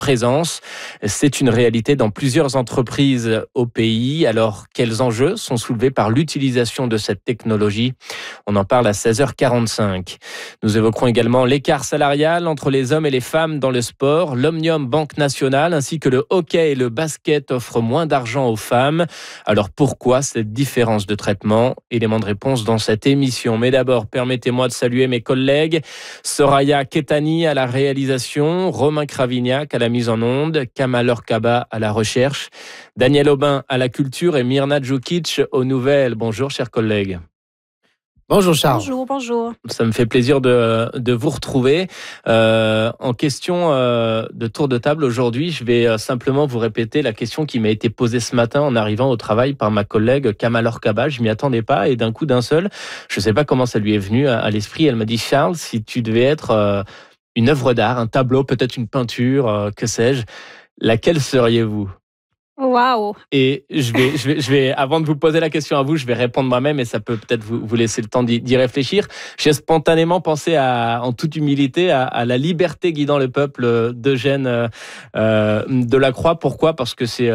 présence. C'est une réalité dans plusieurs entreprises au pays. Alors, quels enjeux sont soulevés par l'utilisation de cette technologie? On en parle à 16h45. Nous évoquerons également l'écart salarial entre les hommes et les femmes dans le sport. L'Omnium Banque Nationale ainsi que le hockey et le basket offrent moins d'argent aux femmes. Alors pourquoi cette différence de traitement? Élément de réponse dans cette émission. Mais d'abord, permettez-moi de saluer mes collègues. Soraya Ketani à la réalisation, Romain Cravignac à la mise en onde, Kamal Orkaba à la recherche, Daniel Aubin à la culture et Mirna Djukic aux nouvelles. Bonjour chers collègues. Bonjour Charles. Bonjour. Ça me fait plaisir de vous retrouver. En question de tour de table aujourd'hui, je vais simplement vous répéter la question qui m'a été posée ce matin en arrivant au travail par ma collègue Kamal Orkaba. Je m'y attendais pas et d'un coup d'un seul, je ne sais pas comment ça lui est venu à l'esprit. Elle m'a dit: Charles, si tu devais être une œuvre d'art, un tableau, peut-être une peinture, que sais-je, laquelle seriez-vous? Wow. Et je vais, avant de vous poser la question à vous, je vais répondre moi-même et ça peut peut-être vous laisser le temps d'y réfléchir. J'ai spontanément pensé en toute humilité à La liberté guidant le peuple d'Eugène Delacroix. Pourquoi? Parce que c'est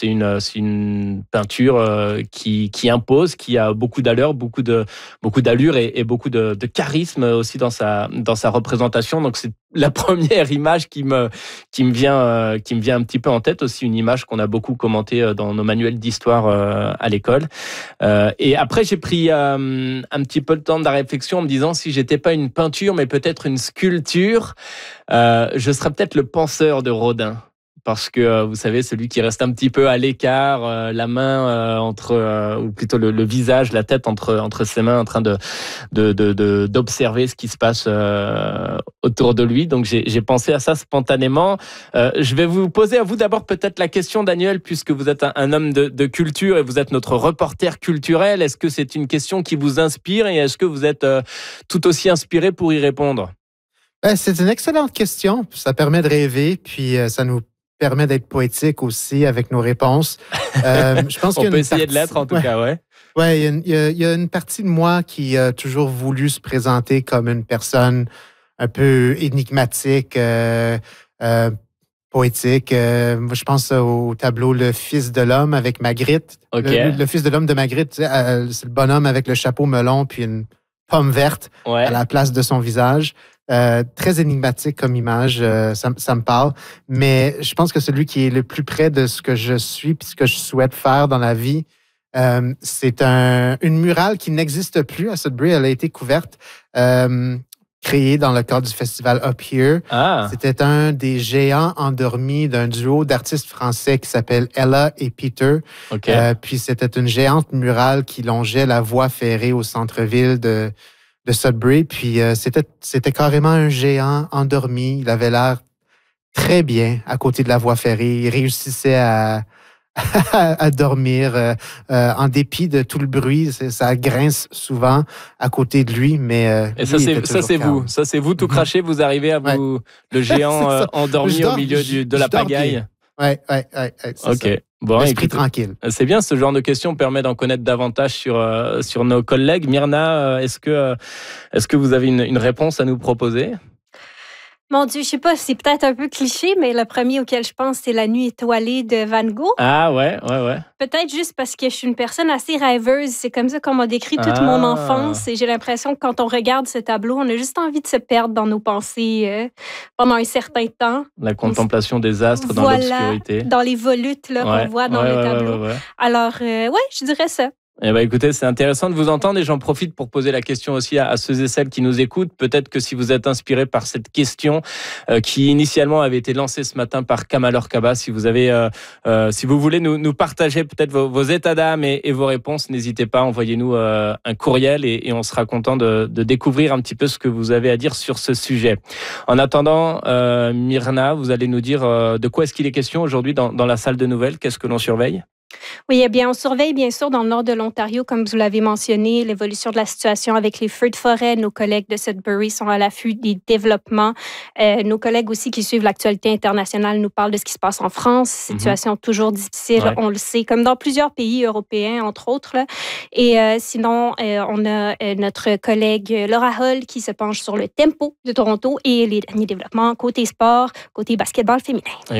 une peinture qui impose, qui a beaucoup d'allure, beaucoup d'allure et beaucoup de charisme aussi dans sa représentation. Donc c'est la première image qui me vient un petit peu en tête, aussi une image qu'on a beaucoup commentée dans nos manuels d'histoire à l'école. Et après, j'ai pris un petit peu le temps de la réflexion en me disant, si j'étais pas une peinture, mais peut-être une sculpture, je serais peut-être le penseur de Rodin. Parce que, vous savez, celui qui reste un petit peu à l'écart, la main ou plutôt le visage, la tête entre ses mains, en train d'observer ce qui se passe autour de lui. Donc, j'ai pensé à ça spontanément. Je vais vous poser à vous d'abord peut-être la question, Daniel, puisque vous êtes un homme de culture et vous êtes notre reporter culturel. Est-ce que c'est une question qui vous inspire et est-ce que vous êtes tout aussi inspiré pour y répondre? C'est une excellente question. Ça permet de rêver, puis ça nous permet d'être poétique aussi avec nos réponses. Je pense On peut essayer de l'être en tout cas, ouais. Ouais, il y a une partie de moi qui a toujours voulu se présenter comme une personne un peu énigmatique, poétique. Moi, je pense au tableau Le Fils de l'homme avec Magritte. Okay. Le Fils de l'homme de Magritte, c'est le bonhomme avec le chapeau melon puis une pomme verte à la place de son visage. Très énigmatique comme image, ça me parle. Mais je pense que celui qui est le plus près de ce que je suis et ce que je souhaite faire dans la vie, c'est une murale qui n'existe plus à Sudbury. Elle a été couverte, créée dans le cadre du festival Up Here. Ah. C'était un des géants endormis d'un duo d'artistes français qui s'appelle Ella et Peter. Okay. Puis c'était une géante murale qui longeait la voie ferrée au centre-ville de Sudbury, puis c'était carrément un géant endormi. Il avait l'air très bien à côté de la voie ferrée. Il réussissait à dormir en dépit de tout le bruit. Ça grince souvent à côté de lui, mais et ça c'est vous. Ça c'est vous tout craché. Vous arrivez à vous le géant endormi au milieu de la pagaille. Ouais. Ok. Ça. Bon, l'esprit tranquille. C'est bien, ce genre de questions permet d'en connaître davantage sur nos collègues. Mirna, est-ce que vous avez une réponse à nous proposer? Mon Dieu, je sais pas, c'est peut-être un peu cliché, mais le premier auquel je pense, c'est La nuit étoilée de Van Gogh. Ah ouais. Peut-être juste parce que je suis une personne assez rêveuse. C'est comme ça qu'on m'a décrit toute mon enfance. Et j'ai l'impression que quand on regarde ce tableau, on a juste envie de se perdre dans nos pensées pendant un certain temps. La contemplation des astres dans l'obscurité. Dans les volutes qu'on voit dans le tableau. Ouais. Alors, je dirais ça. Eh ben, écoutez, c'est intéressant de vous entendre et j'en profite pour poser la question aussi à ceux et celles qui nous écoutent. Peut-être que si vous êtes inspiré par cette question qui initialement avait été lancée ce matin par Kamal Orkaba, si vous voulez nous partager peut-être vos états d'âme et vos réponses, n'hésitez pas, envoyez-nous un courriel et on sera content de découvrir un petit peu ce que vous avez à dire sur ce sujet. En attendant, Mirna, vous allez nous dire de quoi est-ce qu'il est question aujourd'hui dans la salle de nouvelles. Qu'est-ce que l'on surveille? Oui, eh bien, on surveille bien sûr dans le nord de l'Ontario, comme vous l'avez mentionné, l'évolution de la situation avec les feux de forêt. Nos collègues de Sudbury sont à l'affût des développements. Nos collègues aussi qui suivent l'actualité internationale nous parlent de ce qui se passe en France. Situation toujours difficile, on le sait, comme dans plusieurs pays européens, entre autres. Là. Et sinon, on a notre collègue Laura Hull qui se penche sur le tempo de Toronto et les derniers développements côté sport, côté basketball féminin.